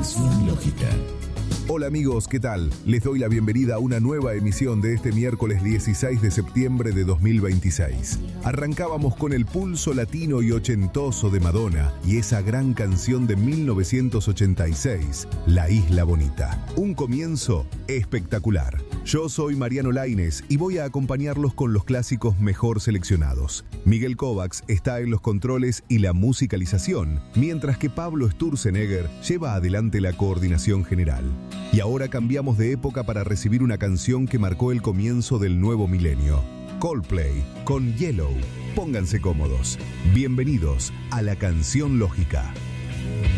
Canción Lógica. Hola amigos, ¿qué tal? Les doy la bienvenida a una nueva emisión de este miércoles 16 de septiembre de 2026. Arrancábamos con el pulso latino y ochentoso de Madonna y esa gran canción de 1986, La Isla Bonita. Un comienzo espectacular. Yo soy Mariano Lainez y voy a acompañarlos con los clásicos mejor seleccionados. Miguel Kovacs está en los controles y la musicalización, mientras que Pablo Sturzenegger lleva adelante la coordinación general. Y ahora cambiamos de época para recibir una canción que marcó el comienzo del nuevo milenio. Coldplay con Yellow. Pónganse cómodos. Bienvenidos a la Canción Lógica.